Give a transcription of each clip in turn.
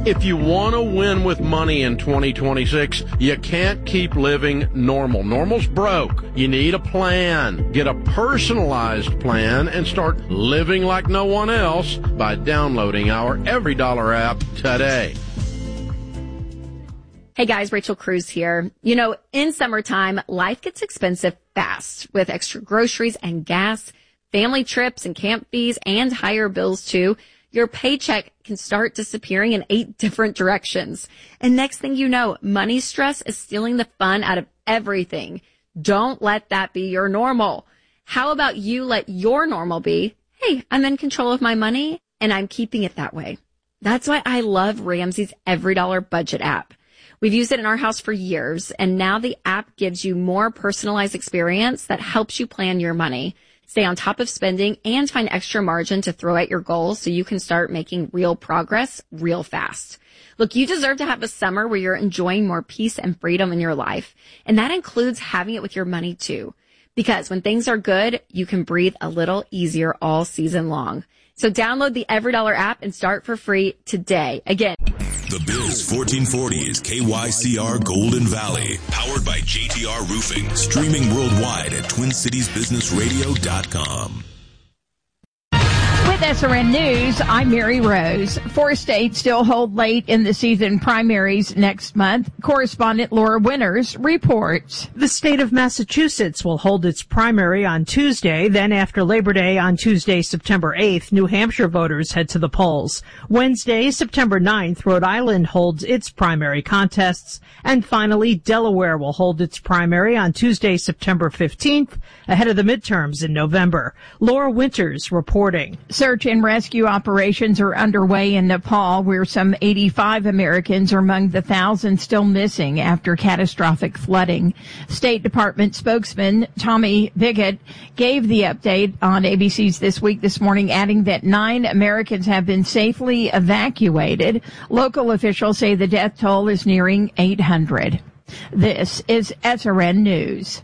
If you want to win with money in 2026, you can't keep living normal. Normal's broke. You need a plan. Get a personalized plan and start living like no one else by downloading our EveryDollar app today. Hey guys, Rachel Cruz here. You know, in summertime, life gets expensive fast with extra groceries and gas, family trips and camp fees, and higher bills too. Your paycheck can start disappearing in 8 different directions. And next thing you know, money stress is stealing the fun out of everything. Don't let that be your normal. How about you let your normal be, hey, I'm in control of my money and I'm keeping it that way. That's why I love Ramsey's EveryDollar budget app. We've used it in our house for years, and now the app gives you more personalized experience that helps you plan your money, stay on top of spending, and find extra margin to throw at your goals so you can start making real progress real fast. Look, you deserve to have a summer where you're enjoying more peace and freedom in your life, and that includes having it with your money too. Because when things are good, you can breathe a little easier all season long. So download the EveryDollar app and start for free today. Again, The Biz 1440 is KYCR Golden Valley, powered by JTR Roofing, streaming worldwide at TwinCitiesBusinessRadio.com. With SRN News, I'm Mary Rose. 4 states still hold late in the season primaries next month. Correspondent Laura Winters reports. The state of Massachusetts will hold its primary on Tuesday. Then after Labor Day on Tuesday, September 8th, New Hampshire voters head to the polls. Wednesday, September 9th, Rhode Island holds its primary contests. And finally, Delaware will hold its primary on Tuesday, September 15th, ahead of the midterms in November. Laura Winters reporting. Search and rescue operations are underway in Nepal, where some 85 Americans are among the thousands still missing after catastrophic flooding. State Department spokesman Tommy Bigot gave the update on ABC's This Week this morning, adding that 9 Americans have been safely evacuated. Local officials say the death toll is nearing 800. This is SRN News.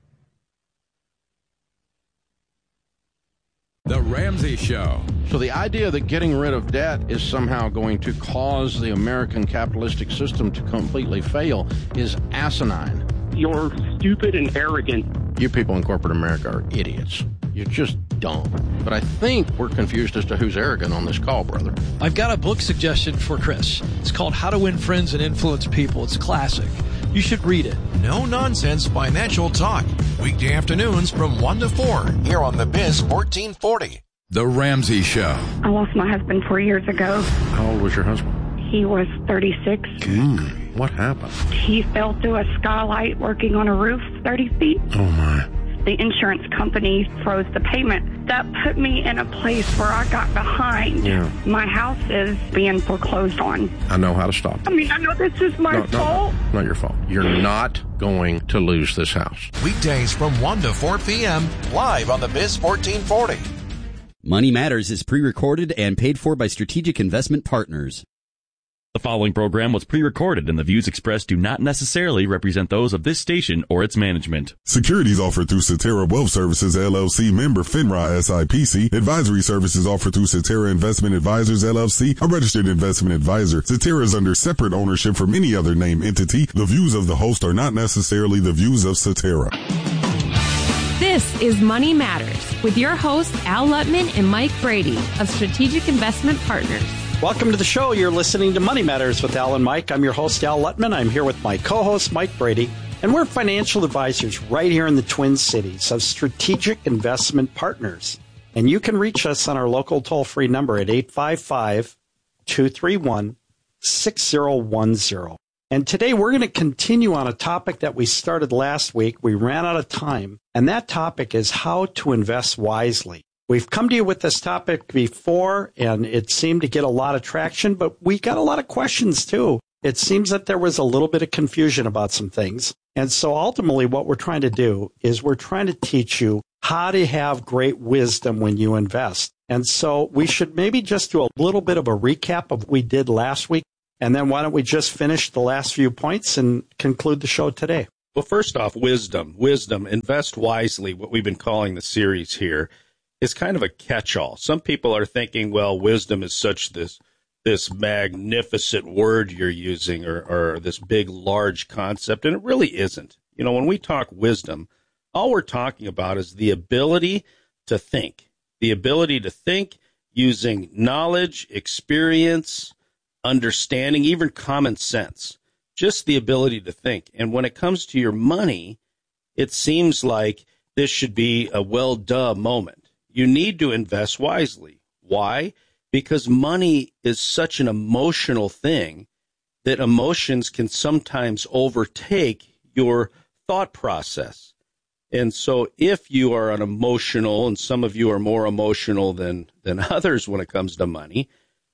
The Ramsey Show. So the idea that getting rid of debt is somehow going to cause the American capitalistic system to completely fail is asinine. You're stupid and arrogant. You people in corporate America are idiots. You're just dumb. But I think we're confused as to who's arrogant on this call, brother. I've got a book suggestion for Chris. It's called How to Win Friends and Influence People. It's classic. You should read it. No-nonsense financial talk. Weekday afternoons from 1 to 4 here on The Biz 1440. The Ramsey Show. I lost my husband 4 years ago. How old was your husband? He was 36. What happened? He fell through a skylight working on a roof 30 feet. Oh, my. The insurance company froze the payment. That put me in a place where I got behind. Yeah. My house is being foreclosed on. I know how to stop it. I mean, I know this is my fault. No, not your fault. You're not going to lose this house. Weekdays from 1 to 4 p.m. live on The Biz 1440. Money Matters is pre-recorded and paid for by Strategic Investment Partners. The following program was pre-recorded and the views expressed do not necessarily represent those of this station or its management. Securities offered through Cetera Wealth Services, LLC, member FINRA SIPC. Advisory services offered through Cetera Investment Advisors, LLC, a registered investment advisor. Cetera is under separate ownership from any other named entity. The views of the host are not necessarily the views of Cetera. This is Money Matters with your hosts Al Lutman and Mike Brady of Strategic Investment Partners. Welcome to the show. You're listening to Money Matters with Al and Mike. I'm your host, Al Lutman. I'm here with my co-host, Mike Brady, and we're financial advisors right here in the Twin Cities of Strategic Investment Partners. And you can reach us on our local toll-free number at 855-231-6010. And today we're going to continue on a topic that we started last week. We ran out of time, and that topic is how to invest wisely. We've come to you with this topic before, and it seemed to get a lot of traction, but we got a lot of questions, too. It seems that there was a little bit of confusion about some things. And so ultimately what we're trying to do is we're trying to teach you how to have great wisdom when you invest. And so we should maybe just do a little bit of a recap of what we did last week, and then why don't we just finish the last few points and conclude the show today? Well, first off, wisdom, invest wisely, what we've been calling the series here. Is kind of a catch-all. Some people are thinking, well, wisdom is such this this magnificent word you're using or this big, large concept, and it really isn't. You know, when we talk wisdom, all we're talking about is the ability to think, using knowledge, experience, understanding, even common sense, just the ability to think. And when it comes to your money, it seems like this should be a well-duh moment. You need to invest wisely. Why? Because money is such an emotional thing that emotions can sometimes overtake your thought process. And so if you are an emotional, and some of you are more emotional than others when it comes to money,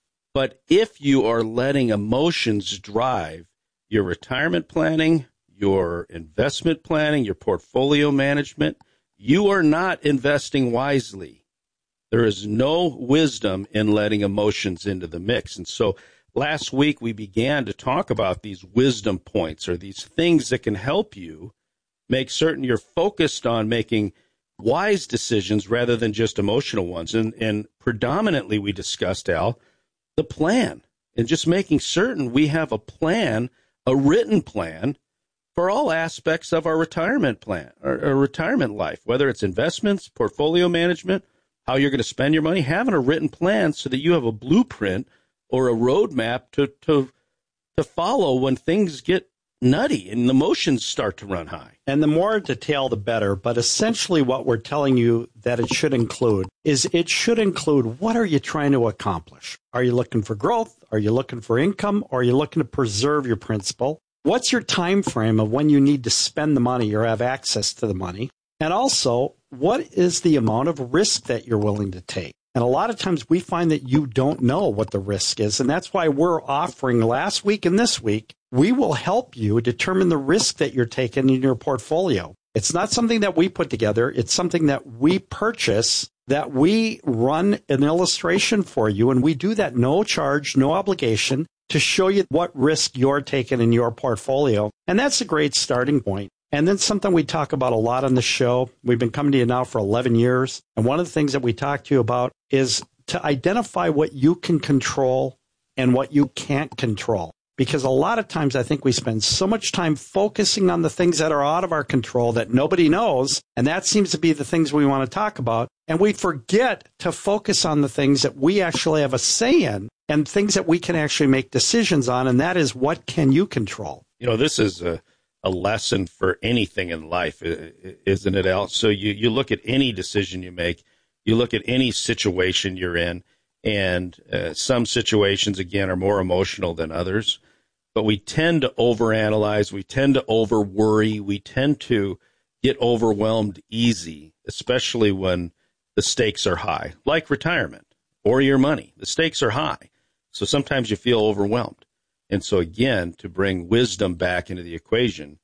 but if you are letting emotions drive your retirement planning, your investment planning, your portfolio management, you are not investing wisely. There is no wisdom in letting emotions into the mix. And so last week we began to talk about these wisdom points, or these things that can help you make certain you're focused on making wise decisions rather than just emotional ones. And predominantly we discussed, Al, the plan, and just making certain we have a plan, a written plan for all aspects of our retirement plan or retirement life, whether it's investments, portfolio management, how you're going to spend your money, having a written plan so that you have a blueprint or a roadmap to follow when things get nutty and the emotions start to run high. And the more detail, the better. But essentially what we're telling you that it should include is it should include, what are you trying to accomplish? Are you looking for growth? Are you looking for income? Or are you looking to preserve your principal? What's your time frame of when you need to spend the money or have access to the money? And also, what is the amount of risk that you're willing to take? And a lot of times we find that you don't know what the risk is. And that's why we're offering last week and this week, we will help you determine the risk that you're taking in your portfolio. It's not something that we put together. It's something that we purchase, that we run an illustration for you. And we do that no charge, no obligation, to show you what risk you're taking in your portfolio. And that's a great starting point. And then something we talk about a lot on the show. We've been coming to you now for 11 years. And one of the things that we talk to you about is to identify what you can control and what you can't control. Because a lot of times I think we spend so much time focusing on the things that are out of our control that nobody knows. And that seems to be the things we want to talk about. And we forget to focus on the things that we actually have a say in and things that we can actually make decisions on. And that is, what can you control? You know, this is a lesson for anything in life, isn't it, Al? So you look at any decision you make, you look at any situation you're in, and some situations, again, are more emotional than others. But we tend to overanalyze, we tend to overworry, we tend to get overwhelmed easy, especially when the stakes are high, like retirement or your money. The stakes are high, so sometimes you feel overwhelmed. And so, again, to bring wisdom back into the equation,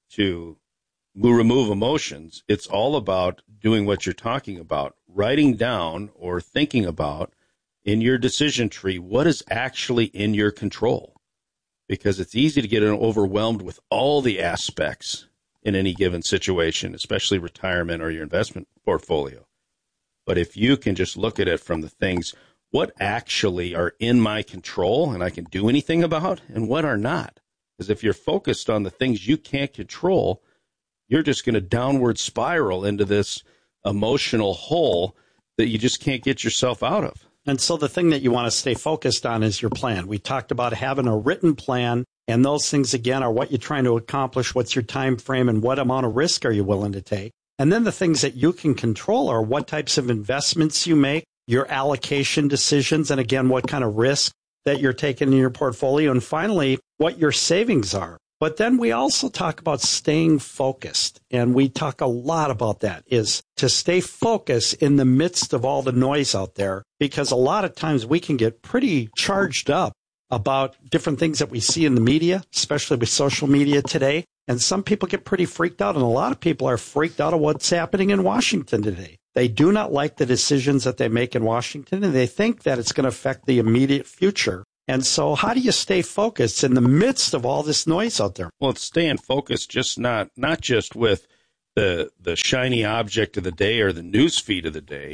to remove emotions, it's all about doing what you're talking about, writing down or thinking about in your decision tree what is actually in your control. Because it's easy to get overwhelmed with all the aspects in any given situation, especially retirement or your investment portfolio. But if you can just look at it from the things, what actually are in my control and I can do anything about, and what are not. Because if you're focused on the things you can't control, you're just going to downward spiral into this emotional hole that you just can't get yourself out of. And so the thing that you want to stay focused on is your plan. We talked about having a written plan, and those things, again, are what you're trying to accomplish, what's your time frame, and what amount of risk are you willing to take. And then the things that you can control are what types of investments you make, your allocation decisions, and again, what kind of risk that you're taking in your portfolio, and finally, what your savings are. But then we also talk about staying focused, and we talk a lot about that, is to stay focused in the midst of all the noise out there, because a lot of times we can get pretty charged up about different things that we see in the media, especially with social media today. And some people get pretty freaked out, and a lot of people are freaked out of what's happening in Washington today. They do not like the decisions that they make in Washington, and they think that it's going to affect the immediate future. And so how do you stay focused in the midst of all this noise out there? Well, it's staying focused, just not just with the shiny object of the day or the news feed of the day.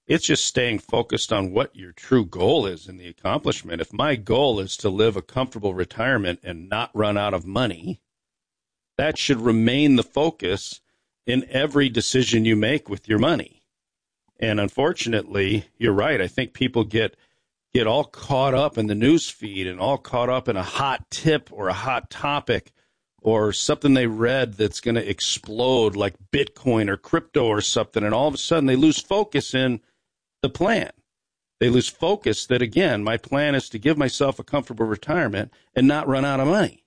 It's just staying focused on what your true goal is in the accomplishment. If my goal is to live a comfortable retirement and not run out of money, that should remain the focus in every decision you make with your money. And unfortunately, you're right. I think people get all caught up in the news feed and all caught up in a hot tip or a hot topic or something they read that's going to explode like Bitcoin or crypto or something. And all of a sudden they lose focus in the plan. They lose focus that, again, my plan is to give myself a comfortable retirement and not run out of money.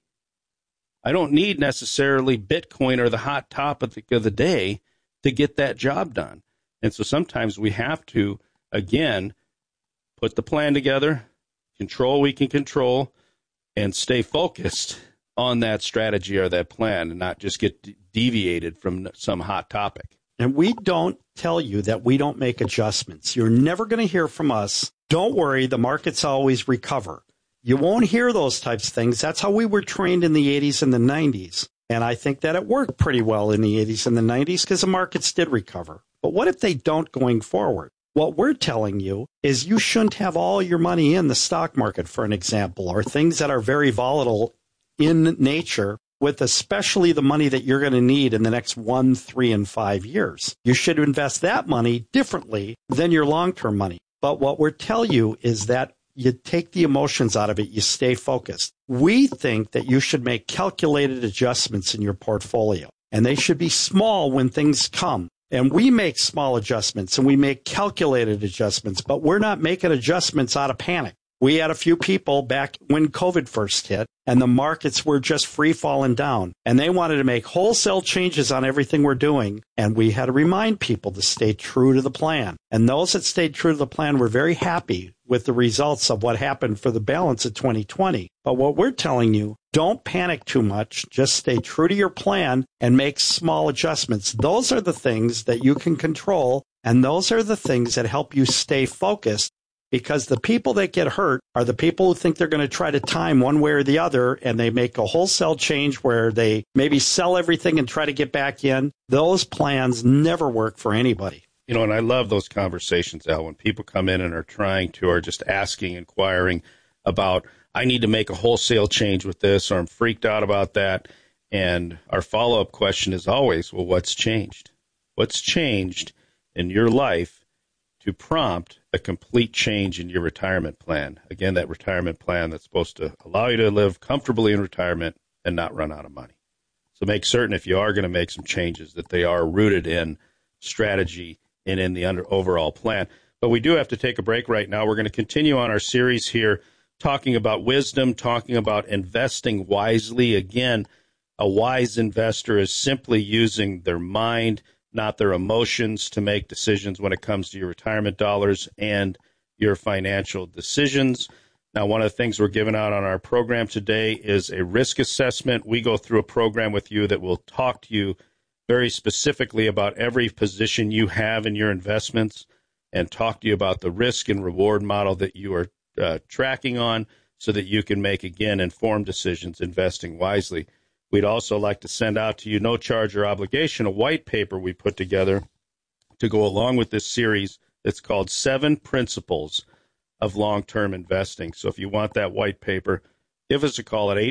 I don't need necessarily Bitcoin or the hot topic of the day to get that job done. And so sometimes we have to, again, put the plan together, control what we can control, and stay focused on that strategy or that plan and not just get deviated from some hot topic. And we don't tell you that we don't make adjustments. You're never going to hear from us, don't worry, the markets always recover. You won't hear those types of things. That's how we were trained in the 80s and the 90s. And I think that it worked pretty well in the 80s and the 90s because the markets did recover. But what if they don't going forward? What we're telling you is you shouldn't have all your money in the stock market, for an example, or things that are very volatile in nature, with especially the money that you're going to need in the next 1, 3, and 5 years. You should invest that money differently than your long-term money. But what we're telling you is that you take the emotions out of it, you stay focused. We think that you should make calculated adjustments in your portfolio, and they should be small when things come. And we make small adjustments and we make calculated adjustments, but we're not making adjustments out of panic. We had a few people back when COVID first hit and the markets were just free falling down and they wanted to make wholesale changes on everything we're doing. And we had to remind people to stay true to the plan. And those that stayed true to the plan were very happy with the results of what happened for the balance of 2020. But what we're telling you, don't panic too much. Just stay true to your plan and make small adjustments. Those are the things that you can control. And those are the things that help you stay focused. Because the people that get hurt are the people who think they're going to try to time one way or the other, and they make a wholesale change where they maybe sell everything and try to get back in. Those plans never work for anybody. You know, and I love those conversations, Al, when people come in and are trying to, or just asking, inquiring about, I need to make a wholesale change with this, or I'm freaked out about that. And our follow-up question is always, well, what's changed? What's changed in your life to prompt a complete change in your retirement plan? Again, that retirement plan that's supposed to allow you to live comfortably in retirement and not run out of money. So make certain if you are going to make some changes that they are rooted in strategy and in the overall plan. But we do have to take a break right now. We're going to continue on our series here talking about wisdom, talking about investing wisely. Again, a wise investor is simply using their mind, not their emotions, to make decisions when it comes to your retirement dollars and your financial decisions. Now, one of the things we're giving out on our program today is a risk assessment. We go through a program with you that will talk to you very specifically about every position you have in your investments and talk to you about the risk and reward model that you are tracking on so that you can make, again, informed decisions investing wisely. We'd also like to send out to you, no charge or obligation, a white paper we put together to go along with this series that's called 7 Principles of Long-Term Investing. So if you want that white paper, give us a call at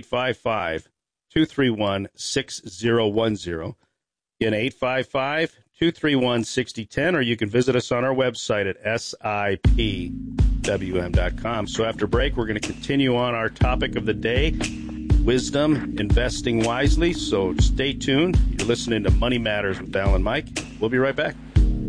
855-231-6010. Again, 855-231-6010, or you can visit us on our website at sipwm.com. So after break, we're going to continue on our topic of the day, wisdom, investing wisely. So stay tuned. You're listening to Money Matters with Al and Mike. We'll be right back.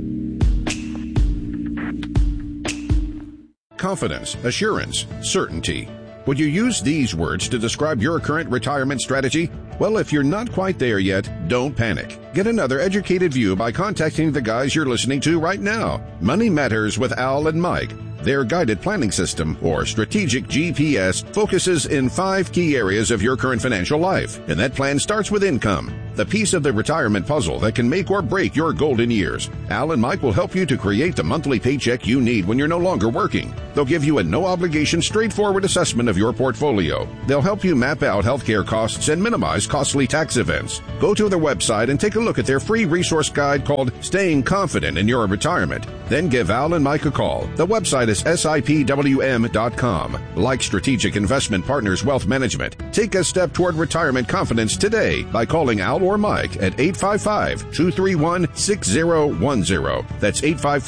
Confidence, assurance, certainty. Would you use these words to describe your current retirement strategy? Well, if you're not quite there yet, don't panic. Get another educated view by contacting the guys you're listening to right now. Money Matters with Al and Mike. Their guided planning system, or strategic GPS, focuses in 5 key areas of your current financial life. And that plan starts with income, the piece of the retirement puzzle that can make or break your golden years. Al and Mike will help you to create the monthly paycheck you need when you're no longer working. They'll give you a no-obligation, straightforward assessment of your portfolio. They'll help you map out healthcare costs and minimize costly tax events. Go to their website and take a look at their free resource guide called Staying Confident in Your Retirement. Then give Al and Mike a call. The website is SIPWM.com. Like Strategic Investment Partners Wealth Management, take a step toward retirement confidence today by calling Al or Mike at 855-231-6010. That's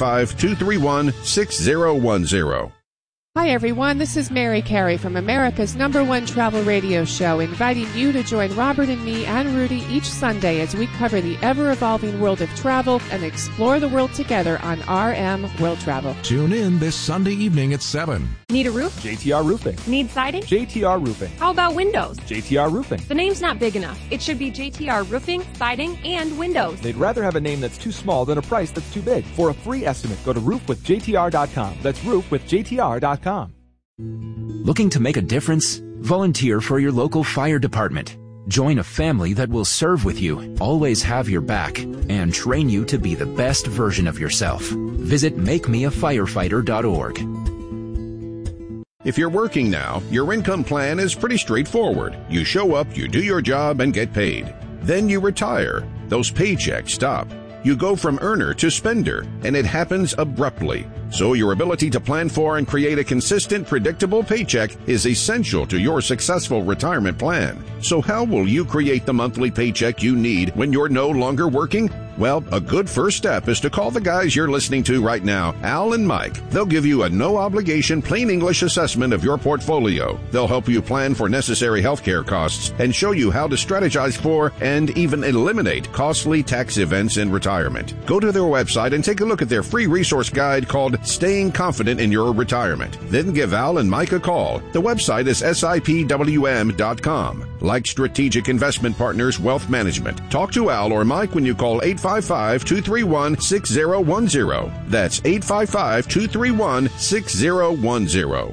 855-231-6010. Hi, everyone. This is Mary Carey from America's #1 travel radio show, inviting you to join Robert and me and Rudy each Sunday as we cover the ever-evolving world of travel and explore the world together on RM World Travel. Tune in this Sunday evening at 7. Need a roof? JTR Roofing. Need siding? JTR Roofing. How about windows? JTR Roofing. The name's not big enough. It should be JTR Roofing, Siding, and Windows. They'd rather have a name that's too small than a price that's too big. For a free estimate, go to roofwithjtr.com. That's roofwithjtr.com. Looking to make a difference? Volunteer for your local fire department. Join a family that will serve with you, always have your back, and train you to be the best version of yourself. Visit makemeafirefighter.org. If you're working now, your income plan is pretty straightforward. You show up, you do your job, and get paid. Then you retire. Those paychecks stop. You go from earner to spender, and it happens abruptly. So your ability to plan for and create a consistent, predictable paycheck is essential to your successful retirement plan. So how will you create the monthly paycheck you need when you're no longer working? Well, a good first step is to call the guys you're listening to right now, Al and Mike. They'll give you a no-obligation, plain English assessment of your portfolio. They'll help you plan for necessary healthcare costs and show you how to strategize for and even eliminate costly tax events in retirement. Go to their website and take a look at their free resource guide called Staying Confident in Your Retirement. Then give Al and Mike a call. The website is SIPWM.com. Like Strategic Investment Partners Wealth Management. Talk to Al or Mike when you call 855-231-6010. That's 855-231-6010.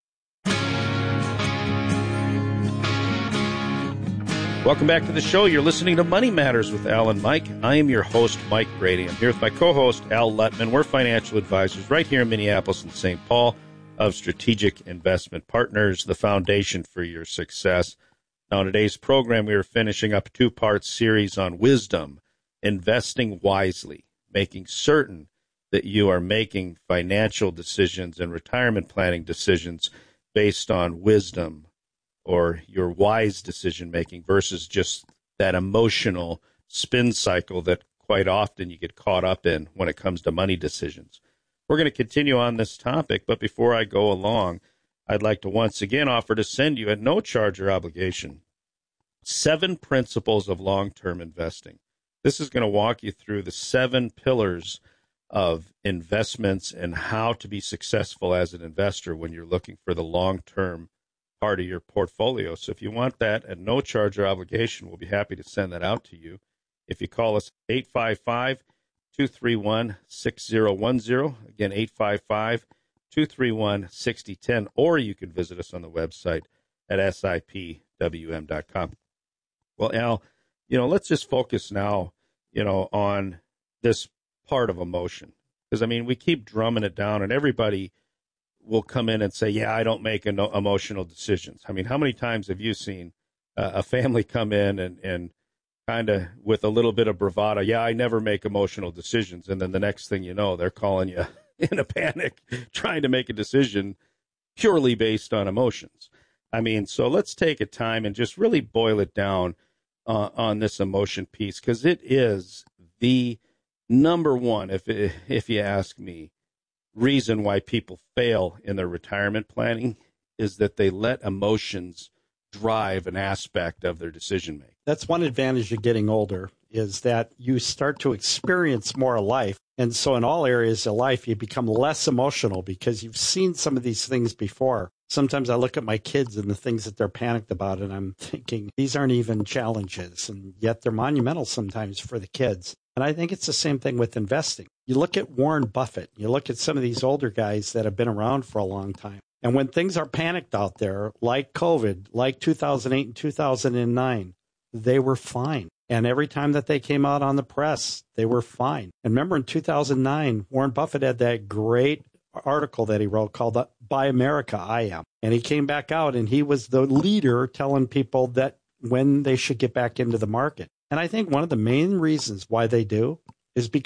Welcome back to the show. You're listening to Money Matters with Al and Mike. I am your host, Mike Brady. I'm here with my co-host, Al Lutman. We're financial advisors right here in Minneapolis and St. Paul of Strategic Investment Partners, the foundation for your success. Now, in today's program, we are finishing up a two-part series on wisdom, investing wisely, making certain that you are making financial decisions and retirement planning decisions based on wisdom, or your wise decision-making versus just that emotional spin cycle that quite often you get caught up in when it comes to money decisions. We're going to continue on this topic, but before I go along, I'd like to once again offer to send you at no charge or obligation 7 principles of long-term investing. This is going to walk you through the 7 pillars of investments and how to be successful as an investor when you're looking for the long-term part of your portfolio. So if you want that at no charge or obligation, we'll be happy to send that out to you. If you call us 855-231-6010, again, 855-231-6010, or you can visit us on the website at SIPWM.com. Well, Al, let's just focus now, on this part of emotion. Because, we keep drumming it down, and everybody will come in and say, yeah, I don't make emotional decisions. How many times have you seen a family come in and kind of with a little bit of bravado, yeah, I never make emotional decisions, and then the next thing you know, they're calling you in a panic trying to make a decision purely based on emotions. So let's take a time and just really boil it down on this emotion piece, because it is the number one, if you ask me, reason why people fail in their retirement planning is that they let emotions drive an aspect of their decision making. That's one advantage of getting older, is that you start to experience more life. And so in all areas of life, you become less emotional because you've seen some of these things before. Sometimes I look at my kids and the things that they're panicked about, and I'm thinking, these aren't even challenges, and yet they're monumental sometimes for the kids. And I think it's the same thing with investing. You look at Warren Buffett, you look at some of these older guys that have been around for a long time. And when things are panicked out there, like COVID, like 2008 and 2009, they were fine. And every time that they came out on the press, they were fine. And remember in 2009, Warren Buffett had that great article that he wrote called Buy America, I Am. And he came back out and he was the leader telling people that when they should get back into the market. And I think one of the main reasons why they do is because